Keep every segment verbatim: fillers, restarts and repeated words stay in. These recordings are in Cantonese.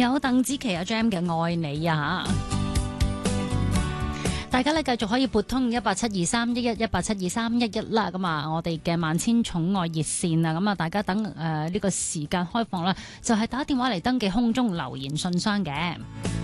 有鄧紫棋阿 Jam 嘅愛你啊吓。大家咧繼續可以撥通一八七二三一一一八七二三一一啦，咁啊，我哋嘅萬千寵愛熱線啊，咁啊，大家等誒呢、呃這個時間開放啦，就係、是、打電話嚟登記空中留言信箱嘅。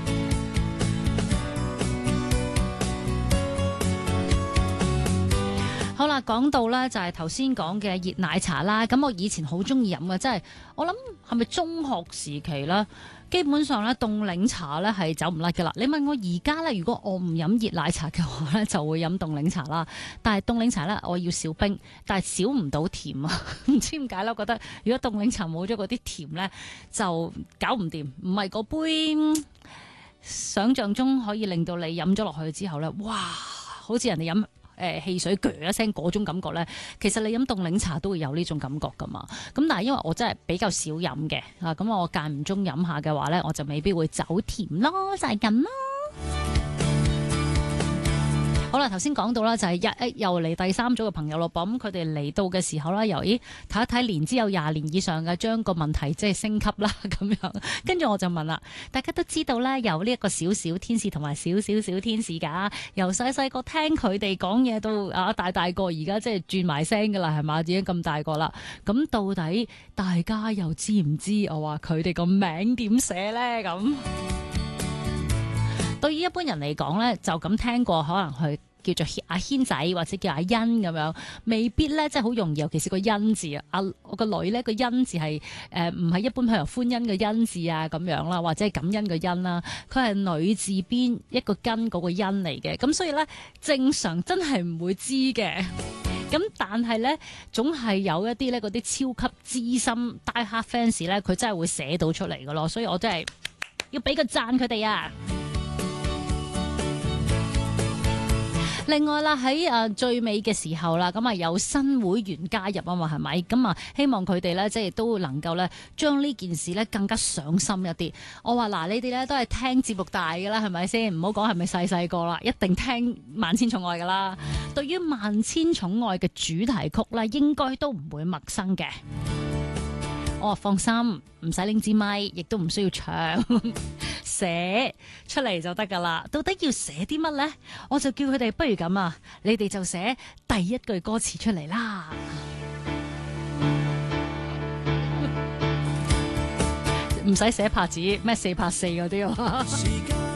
好啦，講到咧就係頭先講嘅熱奶茶啦，咁我以前好中意飲嘅，即係我諗係咪中學時期啦，基本上咧凍檸茶咧係走唔甩噶啦。你問我而家咧，如果我唔飲熱奶茶嘅話咧，就會飲凍檸茶啦。但係凍檸茶咧，我要少冰，但係少唔到甜啊，唔知點解咧？我覺得如果凍檸茶冇咗嗰啲甜咧，就搞唔掂，唔係嗰杯想象中可以令到你飲咗落去之後咧，哇，好似人哋飲。誒、呃、汽水鋸一聲嗰種感覺咧，其實你飲凍檸茶都會有呢種感覺噶嘛。咁但係因為我真係比較少飲嘅啊，咁我間唔中飲下嘅話咧，我就未必會走甜咯，就係咁咯。好啦，頭先講到啦，就係一又嚟第三組嘅朋友咯，咁佢哋嚟到嘅時候啦，由咦睇一睇年資有廿年以上嘅，將個問題即係升級啦咁樣，跟住我就問啦，大家都知道咧，有呢一個小小天使同埋小小小天使噶，由細細個聽佢哋講嘢到啊大大個，而家即係轉埋聲噶啦，係嘛，已經咁大個啦，咁到底大家又知唔知我話佢哋個名點寫咧？咁對於一般人嚟講咧，就咁聽過，可能佢叫做阿軒仔或者叫阿欣咁樣，未必咧即係好容易，尤其是個欣字啊。阿我個女咧個欣字係誒唔係一般譬如歡欣嘅欣字啊咁樣啦，或者係感恩嘅欣啦，佢係女字邊一個根嗰個欣嚟嘅，咁所以咧正常真係唔會知嘅。咁但係咧，總係有一啲咧嗰啲超級資深 die hard fans 咧，佢真係會寫到出嚟噶咯，所以我真係要俾個讚佢哋啊！另外啦，喺誒最尾嘅時候啦，咁啊有新會員加入啊嘛，係咪？咁啊希望佢哋咧即係都能夠咧將呢件事咧更加上心一啲。我話嗱，你哋咧都係聽節目大㗎啦，係咪先？唔好講係咪細細個啦，一定聽萬千寵愛㗎啦。對於萬千寵愛嘅主題曲咧，應該都唔會陌生嘅。我話放心，唔使拎支咪，亦都唔需要唱，寫出嚟就得噶啦。到底要寫啲乜呢？我就叫佢哋不如咁啊，你哋就寫第一句歌詞出嚟啦。唔使寫拍子，咩四拍四嗰啲啊。